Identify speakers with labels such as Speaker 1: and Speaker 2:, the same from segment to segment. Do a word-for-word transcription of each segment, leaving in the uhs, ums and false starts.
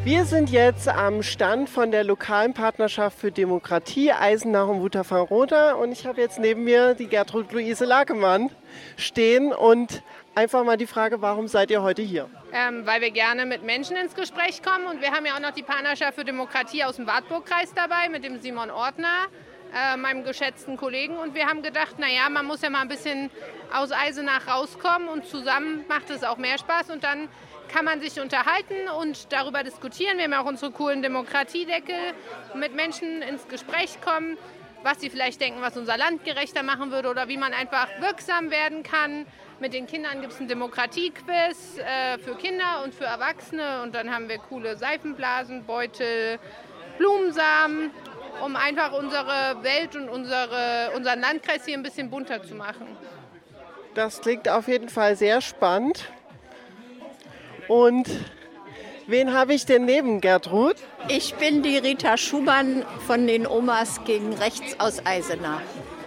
Speaker 1: Wir sind jetzt am Stand von der lokalen Partnerschaft für Demokratie Eisenach und Wutach-Farnroda und ich habe jetzt neben mir die Gertrud Luise Lakemann stehen und einfach mal die Frage, warum seid ihr heute hier?
Speaker 2: Ähm, weil wir gerne mit Menschen ins Gespräch kommen und wir haben ja auch noch die Partnerschaft für Demokratie aus dem Wartburgkreis dabei mit dem Simon Ortner, äh, meinem geschätzten Kollegen, und wir haben gedacht, naja, man muss ja mal ein bisschen aus Eisenach rauskommen und zusammen macht es auch mehr Spaß und dann kann man sich unterhalten und darüber diskutieren. Wir haben auch unsere coolen Demokratiedeckel, mit Menschen ins Gespräch kommen, was sie vielleicht denken, was unser Land gerechter machen würde oder wie man einfach wirksam werden kann. Mit den Kindern gibt es ein Demokratiequiz äh, für Kinder und für Erwachsene und dann haben wir coole Seifenblasen, Beutel, Blumensamen, um einfach unsere Welt und unsere, unseren Landkreis hier ein bisschen bunter zu machen.
Speaker 1: Das klingt auf jeden Fall sehr spannend. Und wen habe ich denn neben Gertrud?
Speaker 3: Ich bin die Rita Schumann von den Omas gegen Rechts aus Eisenach.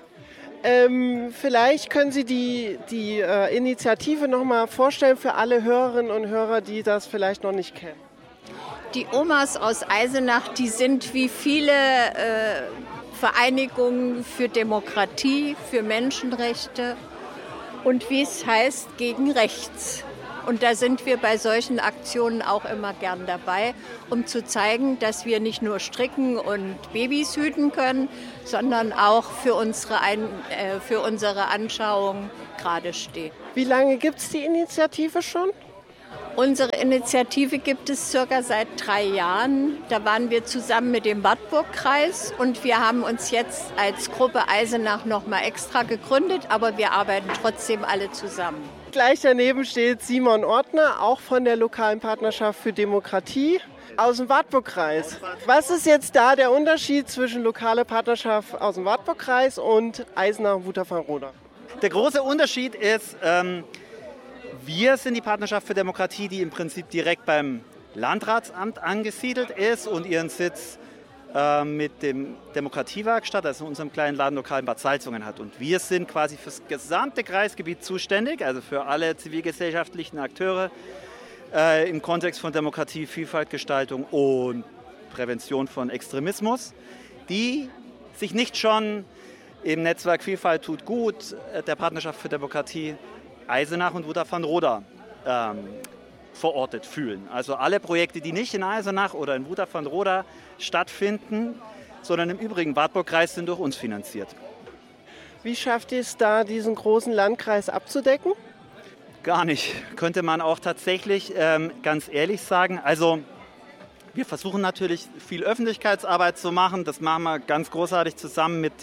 Speaker 1: Ähm, vielleicht können Sie die, die äh, Initiative noch mal vorstellen für alle Hörerinnen und Hörer, die das vielleicht noch nicht kennen.
Speaker 3: Die Omas aus Eisenach, die sind wie viele äh, Vereinigungen für Demokratie, für Menschenrechte und wie es heißt, gegen Rechts. Und da sind wir bei solchen Aktionen auch immer gern dabei, um zu zeigen, dass wir nicht nur stricken und Babys hüten können, sondern auch für unsere, Ein- äh, für unsere Anschauung gerade stehen.
Speaker 1: Wie lange gibt es die Initiative schon?
Speaker 3: Unsere Initiative gibt es circa seit drei Jahren. Da waren wir zusammen mit dem Wartburgkreis und wir haben uns jetzt als Gruppe Eisenach noch mal extra gegründet, aber wir arbeiten trotzdem alle zusammen.
Speaker 1: Gleich daneben steht Simon Ortner, auch von der lokalen Partnerschaft für Demokratie aus dem Wartburgkreis. Was ist jetzt da der Unterschied zwischen lokaler Partnerschaft aus dem Wartburgkreis und Eisenach und Wutach-Farnroda?
Speaker 4: Der große Unterschied ist, ähm, wir sind die Partnerschaft für Demokratie, die im Prinzip direkt beim Landratsamt angesiedelt ist und ihren Sitz äh, mit dem Demokratiewerkstatt, also unserem kleinen Laden lokal in Bad Salzungen hat. Und wir sind quasi für das gesamte Kreisgebiet zuständig, also für alle zivilgesellschaftlichen Akteure äh, im Kontext von Demokratie, Vielfaltgestaltung und Prävention von Extremismus, die sich nicht schon im Netzwerk Vielfalt tut gut, äh, der Partnerschaft für Demokratie Eisenach und Wutach-Farnroda ähm, verortet fühlen. Also alle Projekte, die nicht in Eisenach oder in Wutach-Farnroda stattfinden, sondern im übrigen Wartburgkreis, sind durch uns finanziert.
Speaker 1: Wie schafft ihr es da, diesen großen Landkreis abzudecken?
Speaker 4: Gar nicht, könnte man auch tatsächlich ähm, ganz ehrlich sagen. Also wir versuchen natürlich viel Öffentlichkeitsarbeit zu machen. Das machen wir ganz großartig zusammen mit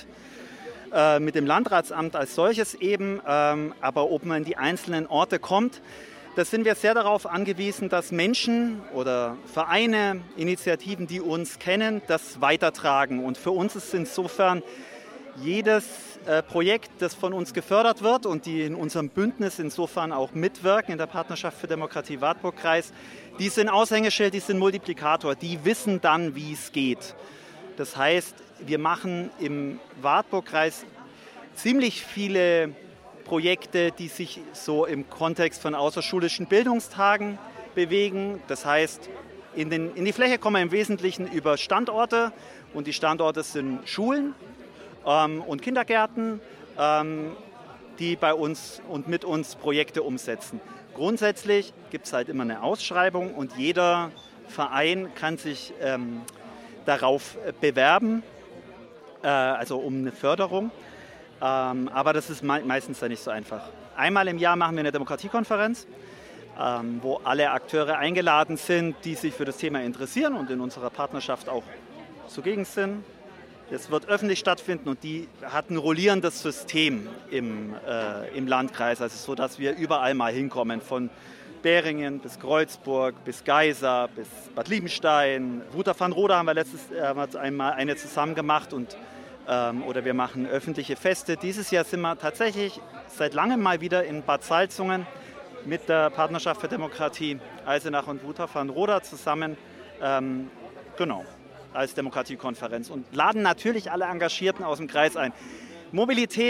Speaker 4: mit dem Landratsamt als solches eben, ähm, aber ob man in die einzelnen Orte kommt, da sind wir sehr darauf angewiesen, dass Menschen oder Vereine, Initiativen, die uns kennen, das weitertragen. Und für uns ist insofern jedes äh, Projekt, das von uns gefördert wird und die in unserem Bündnis insofern auch mitwirken, in der Partnerschaft für Demokratie Wartburgkreis, die sind Aushängeschild, die sind Multiplikator, die wissen dann, wie es geht. Das heißt, wir machen im Wartburgkreis ziemlich viele Projekte, die sich so im Kontext von außerschulischen Bildungstagen bewegen. Das heißt, in, den, in die Fläche kommen wir im Wesentlichen über Standorte und die Standorte sind Schulen ähm, und Kindergärten, ähm, die bei uns und mit uns Projekte umsetzen. Grundsätzlich gibt es halt immer eine Ausschreibung und jeder Verein kann sich ähm, darauf bewerben, äh, also um eine Förderung. Ähm, aber das ist me- meistens dann nicht so einfach. Einmal im Jahr machen wir eine Demokratiekonferenz, ähm, wo alle Akteure eingeladen sind, die sich für das Thema interessieren und in unserer Partnerschaft auch zugegen sind. Das wird öffentlich stattfinden und die hat ein rollierendes System im, äh, im Landkreis, also so, dass wir überall mal hinkommen, von Beringen bis Kreuzburg, bis Geisa, bis Bad Liebenstein. Wutach-Farnroda haben wir letztes Jahr äh, einmal eine zusammen gemacht und, ähm, oder wir machen öffentliche Feste. Dieses Jahr sind wir tatsächlich seit langem mal wieder in Bad Salzungen mit der Partnerschaft für Demokratie Eisenach und Wutach-Farnroda zusammen, ähm, genau, als Demokratiekonferenz und laden natürlich alle Engagierten aus dem Kreis ein. Mobilität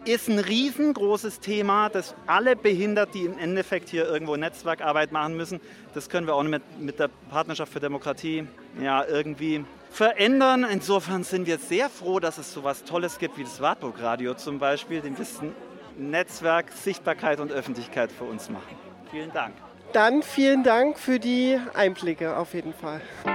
Speaker 4: ist ein riesengroßes Thema, das alle behindert, die im Endeffekt hier irgendwo Netzwerkarbeit machen müssen. Das können wir auch mit, mit der Partnerschaft für Demokratie ja, irgendwie verändern. Insofern sind wir sehr froh, dass es so etwas Tolles gibt wie das Wartburg-Radio zum Beispiel, dem Wissen Netzwerk, Sichtbarkeit und Öffentlichkeit für uns machen. Vielen Dank.
Speaker 1: Dann vielen Dank für die Einblicke auf jeden Fall.